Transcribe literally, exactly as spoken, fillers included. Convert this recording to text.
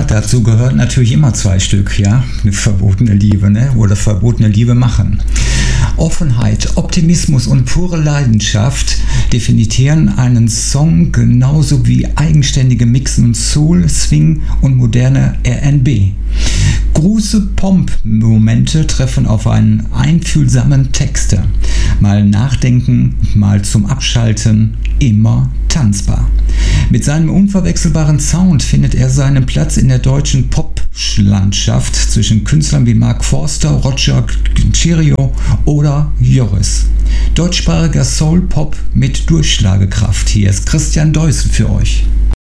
dazu gehört natürlich immer zwei Stück, ja. Eine verbotene Liebe, ne? Oder verbotene Liebe machen. Offenheit, Optimismus und pure Leidenschaft definieren einen Song genauso wie eigenständige Mixen Soul, Swing und moderne R and B. Große Pomp-Momente treffen auf einen einfühlsamen Texter. Mal nachdenken, mal zum Abschalten, immer tanzbar. Mit seinem unverwechselbaren Sound findet er seinen Platz in der deutschen Pop-Landschaft zwischen Künstlern wie Mark Forster, Roger Cirio oder Joris. Deutschsprachiger Soul-Pop mit Durchschlagekraft. Hier ist Christian Deussen für euch.